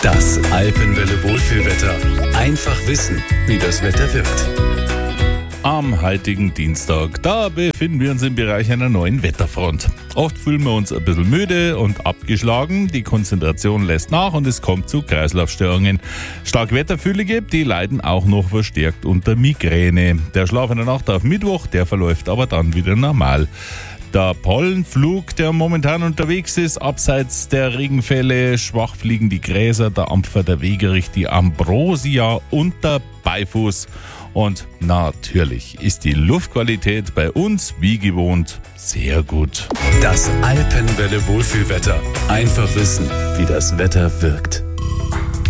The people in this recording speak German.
Das Alpenwelle Wohlfühlwetter. Einfach wissen, wie das Wetter wirkt. Am heutigen Dienstag, da befinden wir uns im Bereich einer neuen Wetterfront. Oft fühlen wir uns ein bisschen müde und abgeschlagen, die Konzentration lässt nach und es kommt zu Kreislaufstörungen. Starkwetterfühlige, die leiden auch noch verstärkt unter Migräne. Der Schlaf in der Nacht auf Mittwoch, der verläuft aber dann wieder normal. Der Pollenflug, der momentan unterwegs ist, abseits der Regenfälle, schwach fliegen die Gräser, der Ampfer, der Wegerich, die Ambrosia und der Beifuß. Und natürlich ist die Luftqualität bei uns, wie gewohnt, sehr gut. Das Alpenwelle Wohlfühlwetter. Einfach wissen, wie das Wetter wirkt.